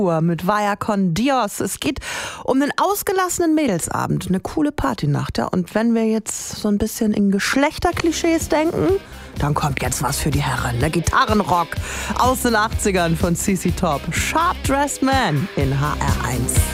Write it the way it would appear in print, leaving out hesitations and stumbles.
mit Vaya con Dios. Es geht um einen ausgelassenen Mädelsabend, eine coole Partynacht. Ja? Und wenn wir jetzt so ein bisschen in Geschlechterklischees denken, dann kommt jetzt was für die Herren. Der Gitarrenrock aus den 80ern von CC Top. Sharp Dressed Man in HR1.